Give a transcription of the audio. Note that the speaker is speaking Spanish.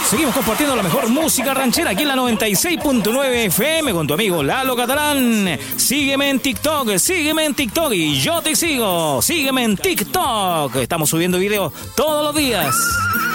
Seguimos compartiendo la mejor música ranchera aquí en la 96.9 FM con tu amigo Lalo Catalán. Sígueme en TikTok y yo te sigo. Sígueme en TikTok. Estamos subiendo videos todos los días.